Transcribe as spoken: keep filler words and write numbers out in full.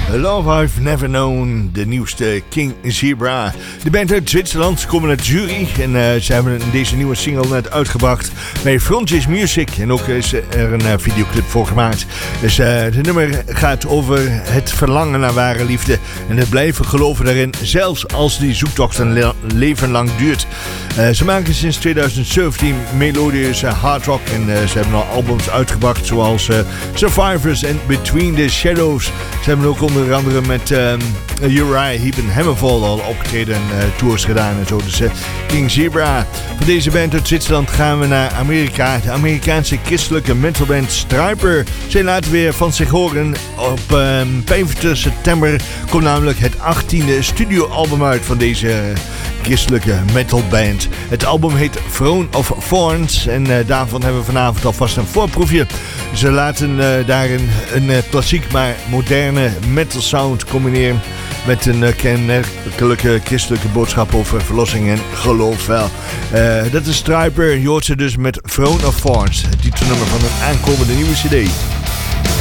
Love I've Never Known, de nieuwste King Zebra. De band uit Zwitserland komen uit Zurich en uh, ze hebben deze nieuwe single net uitgebracht bij Frontiers Music. En ook is er een uh, videoclip voor gemaakt. Dus uh, de nummer gaat over het verlangen naar ware liefde en het blijven geloven daarin, zelfs als die zoektocht een le- leven lang duurt. Uh, ze maken sinds tweeduizend zeventien melodieuze hard rock en uh, ze hebben al albums uitgebracht zoals uh, Survivors en Between the Shadows. Ze hebben ook onder andere met um, Uriah Heep en Hammerfall al opgetreden en uh, tours gedaan en zo. Dus uh, King Zebra. Van deze band uit Zwitserland gaan we naar Amerika. De Amerikaanse christelijke metalband Stryper. Zij laten weer van zich horen. Op um, vijfentwintig september komt namelijk het achttiende studioalbum uit van deze christelijke metalband. Het album heet Throne of Thorns en uh, daarvan hebben we vanavond alvast een voorproefje. Ze laten uh, daarin een uh, klassiek maar moderne metal sound combineren met een uh, kenmerkelijke christelijke boodschap over verlossing en geloof wel. Uh, dat is Stryper. Je hoort ze dus met Throne of Thorns, het titelnummer van een aankomende nieuwe cd.